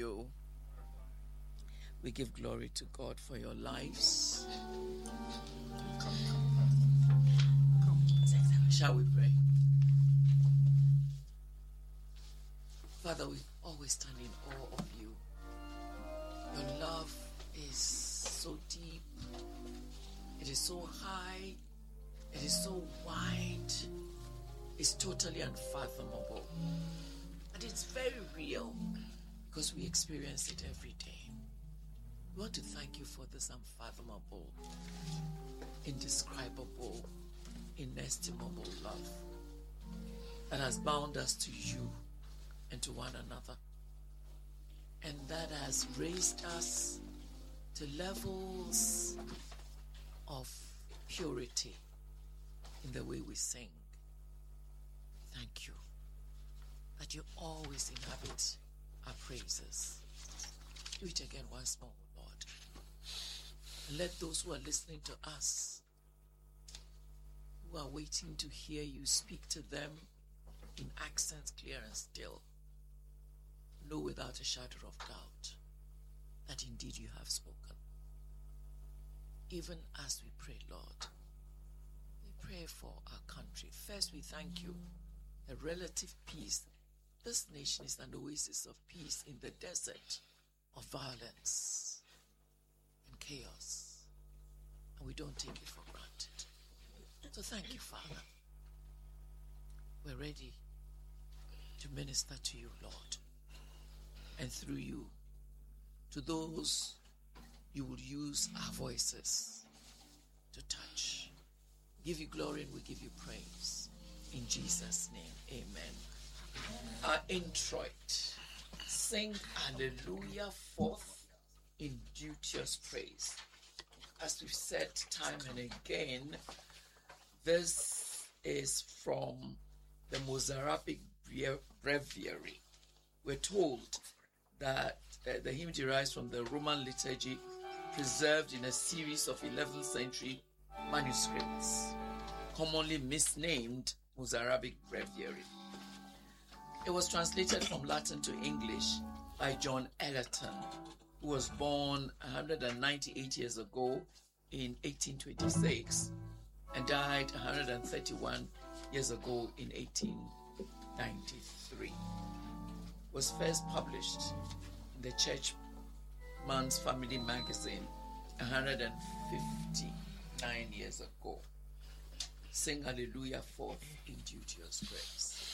you. We give glory to God for your lives. Come. Shall we pray? Father, we always stand in awe of you. Your love is so deep. It is so high. It is so wide. It's totally unfathomable. And it's very real because we experience it every day. We want to thank you for this unfathomable, indescribable, inestimable love that has bound us to you and to one another, and that has raised us to levels of purity in the way we sing. Thank you that you always inhabit our praises. Do it again once more, Lord. And let those who are listening to us, who are waiting to hear you speak to them in accents clear and still, know without a shadow of doubt that indeed you have spoken. Even as we pray, Lord, we pray for our country. First, we thank you, a relative peace. This nation is an oasis of peace in the desert of violence and chaos, and we don't take it for granted. So thank you, Father. We're ready to minister to you, Lord, and through you to those you will use our voices to touch. Give you glory and we give you praise. In Jesus' name, amen. Our introit. Sing hallelujah forth in duteous praise. As we've said time and again, this is from the Mozarabic Breviary. We're told that the hymn derives from the Roman liturgy preserved in a series of 11th century manuscripts, commonly misnamed Mozarabic Breviary. It was translated from Latin to English by John Ellerton, who was born 198 years ago in 1826 and died 131 years ago in 1893. Was first published in the Churchman's Family Magazine 159 years ago. Sing hallelujah forth in duteous praise.